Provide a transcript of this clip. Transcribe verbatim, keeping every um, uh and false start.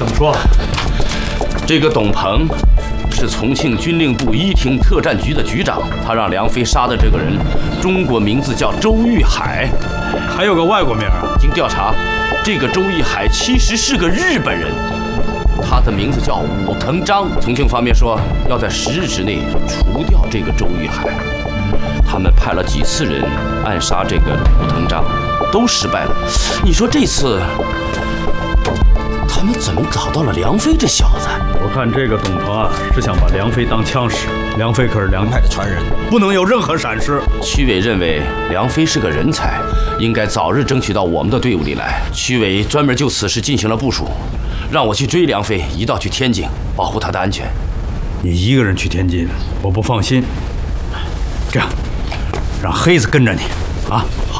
怎么说？ 这个董鹏是重庆军令部一厅特战局的局长，他让梁飞杀的这个人，中国名字叫周玉海， 还有个外国名啊。 经调查，这个周玉海其实是个日本人，他的名字叫武藤章。重庆方面说要在十日之内除掉这个周玉海，他们派了几次人暗杀这个武藤章，都失败了。你说这次他们怎么找到了梁飞这小子？ 我看这个董鹏啊，是想把梁飞当枪使。梁飞可是梁派的传人，不能有任何闪失。 区委认为梁飞是个人才，应该早日争取到我们的队伍里来。区委专门就此事进行了部署，让我去追梁飞，一道去天津，保护他的安全。 你一个人去天津，我不放心。这样，让黑子跟着你，啊，好。